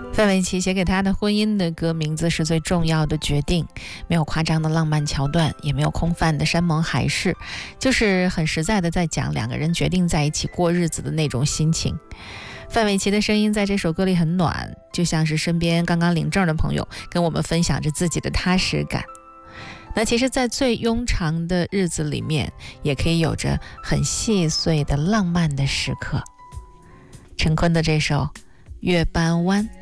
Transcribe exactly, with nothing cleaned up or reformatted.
范玮琪写给他的婚姻的歌名字是最重要的决定，没有夸张的浪漫桥段，也没有空泛的山盟海誓，就是很实在的在讲两个人决定在一起过日子的那种心情。范玮琪的声音在这首歌里很暖，就像是身边刚刚领证的朋友跟我们分享着自己的踏实感。那其实在最庸常的日子里面，也可以有着很细碎的浪漫的时刻。陈坤的这首《月半弯》。